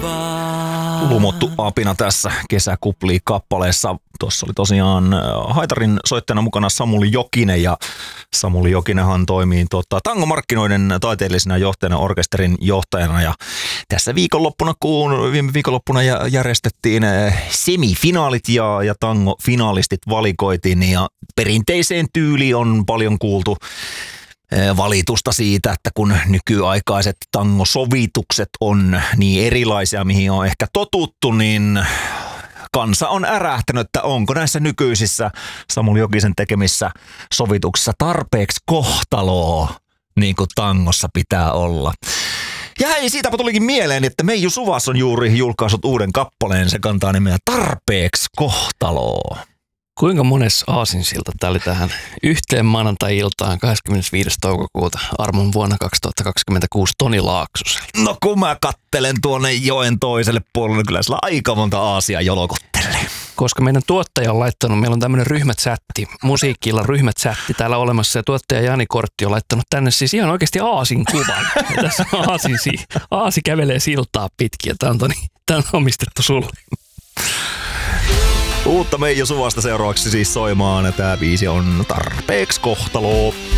Lumottu apina tässä kesäkuplii kappaleessa. Tuossa oli tosiaan haitarin soittajana mukana Samuli Jokinen, ja Samuli Jokinenhan toimii tangomarkkinoiden taiteellisena johtajana, orkesterin johtajana, ja tässä viime viikonloppuna järjestettiin semifinaalit ja tangofinalistit valikoitiin, ja perinteiseen tyyliin on paljon kuultu valitusta siitä, että kun nykyaikaiset tangosovitukset on niin erilaisia, mihin on ehkä totuttu, niin kansa on ärähtänyt, että onko näissä nykyisissä Samuli Jokisen tekemissä sovituksissa tarpeeksi kohtaloa, niin kuin tangossa pitää olla. Ja hei, siitäpä tulikin mieleen, että Meiju Suvas on juuri julkaissut uuden kappaleen, se kantaa nimeä Tarpeeksi kohtaloa. Kuinka mones aasinsilta tää oli tähän yhteen maanantai-iltaan 25. toukokuuta armon vuonna 2026 Toni Laaksoselta? No kun mä kattelen tuonne joen toiselle puolelle, kyllä sillä aika monta aasia jolokottelee. Koska meidän tuottaja on laittanut, meillä on tämmöinen ryhmächatti, musiikilla ryhmächatti täällä olemassa, ja tuottaja Jani Kortti on laittanut tänne siis ihan oikeasti aasin kuvan. Ja tässä on aasi kävelee siltaa pitkin, ja tää on omistettu sulle. Uutta Meiju Suvasta seuraavaksi siis soimaan, ja tää biisi on Tarpeeksi kohtaloa.